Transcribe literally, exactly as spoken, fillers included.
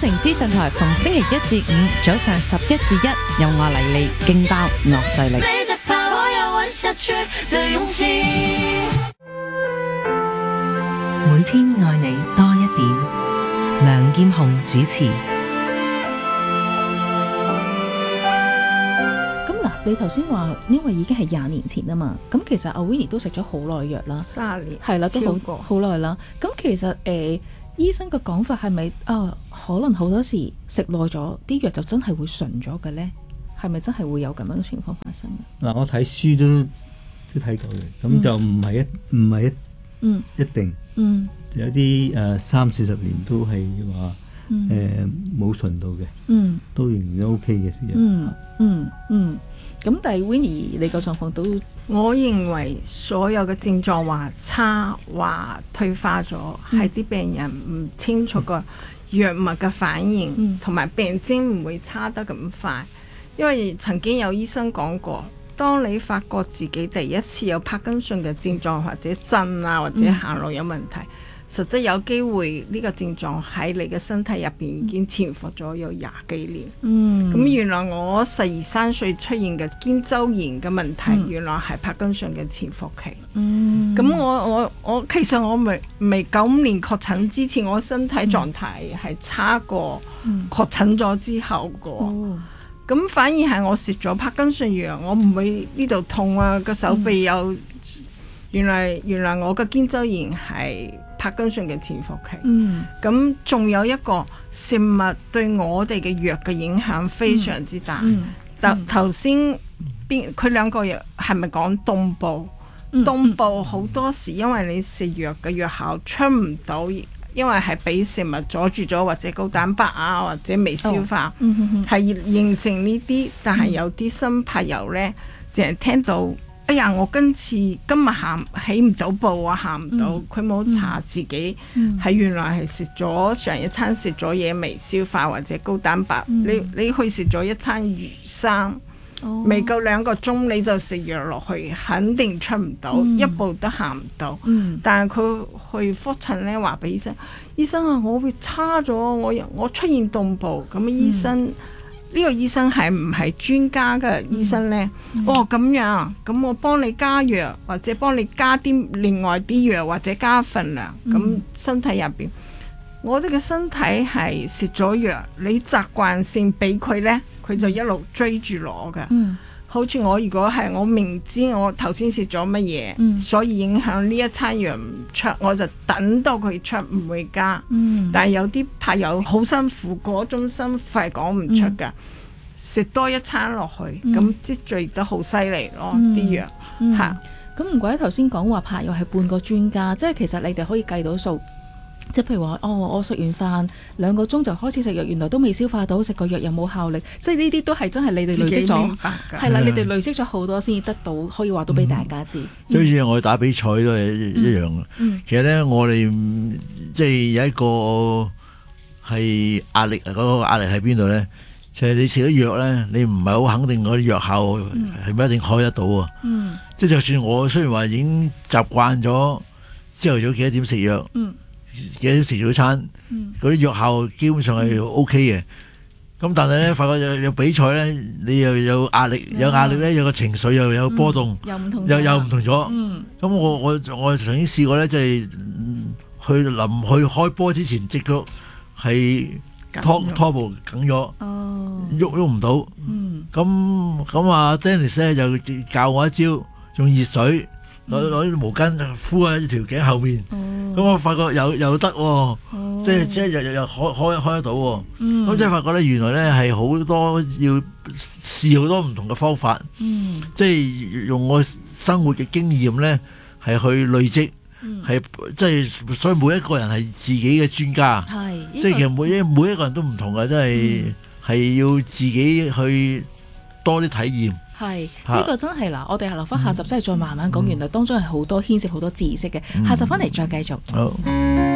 城資訊台逢星期一至五早上十一至一，有我黎莉勁爆樂勢力。 每天愛你多一點。梁劍虹主持。 你頭先話，因為已經係廿年前啊嘛，咁其實阿 Winnie 都食咗好耐藥啦， 三年係啦，都好好耐啦。咁其實誒、呃，醫生嘅講法係咪啊？可能好多時食耐咗，啲藥就真係會順咗嘅咧？係咪真係會有咁樣嘅情況發生嘅？ 嗱，我睇書都都睇過嘅，咁就唔係一唔係一嗯一定，嗯，有啲誒三四十年都係話誒冇順到嘅，嗯，都仍然 OK 嘅時候， 嗯嗯嗯。咁但係 Winnie 你個狀況都， 我認為所有嘅症狀話差話退化咗，係啲、嗯、病人唔清楚個藥物嘅反應，同埋、嗯、病徵唔會差得咁快。因為曾經有醫生講過，當你發覺自己第一次有帕金遜嘅症狀或者震啊或者行路有問題，嗯、實質有機會呢個症狀喺你嘅身體入邊已經潛伏咗有廿幾年。嗯，咁原來我十二三歲出現嘅肩周炎嘅問題，嗯、原來係帕金遜嘅潛伏期。嗯，咁我我我其實我未未九五年確診之前，我身體狀態係差過確診咗之後個。咁、嗯、反而係我食咗帕金遜藥，我唔會呢度痛啊，個手臂有。嗯、原來原來我嘅肩周炎係帕金遜嘅潛伏期。嗯，咁仲有一個食物對我哋嘅藥嘅影響非常之大。嗯，就頭先邊佢兩個藥係咪講動部？嗯、動部好多時因為你食藥嘅藥效出唔到，因為係俾食物阻住咗，或者高蛋白啊，或者未消化，係、哦嗯、形成呢啲。但係有啲新朋友呢，淨係聽到。哎呀！我今次今日行起唔到步啊，行唔到。佢冇、嗯、查自己係、嗯、原來係食咗上一餐食咗嘢未消化或者高蛋白。嗯、你你去食咗一餐魚生，哦、未夠兩個鐘你就食藥落去，肯定出唔到，嗯、一步都行唔到。嗯、但係佢去覆診咧，話俾醫生，醫生啊，我會差咗，我我出現動步。咁醫生。嗯呢個醫生係唔係專家嘅醫生呢？嗯、哦咁樣，咁我幫你加藥，或者幫你加啲另外啲藥，或者加份量。咁、嗯、身體入邊，我哋嘅身體係食咗藥，你習慣性俾佢呢，佢就一路追住攞嘅。嗯、好似我如果係我明知我頭先食咗乜嘢，嗯、所以影響呢一餐藥唔出，我就等到佢出，唔會加。嗯、但係有啲朋友好辛苦，嗰種辛苦係講唔出㗎。食、嗯、多一餐落去，咁、嗯、積聚得好犀利咯，啲藥嚇。 咁唔怪得頭先講話拍藥係半個專家，即係其實你哋可以計到數。即係譬如話，哦，我食完飯兩個鐘就開始食藥，原來都未消化到，食個藥又冇效力，即係呢啲都係真係你哋累積咗，係啦，你哋累積咗好多先至得到，可以話到俾大家知。 所以好似我哋打比賽都係一樣嘅。嗯嗯、其實咧，我哋即係有一個係壓力，嗰、嗰個壓力喺邊度咧？就係、是、你食咗藥咧，你唔係好肯定嗰啲藥效係咪一定開得到啊？嗯、即係就算我雖然話已經習慣咗朝頭早幾多點食藥。嗯幾多食早餐，嗰啲藥效基本上係 O K 嘅。咁、嗯、但係咧，發覺有有比賽咧，你又有壓力，有壓力咧，有個情緒又有波動，嗯、又唔同，又又唔同咗。咁、嗯、我我我曾經試過咧，即係去臨去開波之前，隻腳係拖拖步梗咗，喐喐唔到。咁咁啊 Dennis 咧就教我一招，用熱水。攞攞啲毛巾敷喺條頸後面，咁、哦、我發覺又又得喎、哦哦，即係即係又又又開開開得到喎、哦，咁、嗯、即係發覺咧原來咧係好多要試好多唔同嘅方法，嗯、即係用我生活嘅經驗咧係去累積，係、嗯、即係所以每一個人係自己嘅專家，即係其實每一每一個人都唔同嘅，即係係、嗯、要自己去多啲體驗。 係呢、呢個真係嗱，我哋係留翻下集真係再慢慢講，嗯、原來當中係好多牽涉好多知識嘅，嗯、下集翻嚟再繼續。好。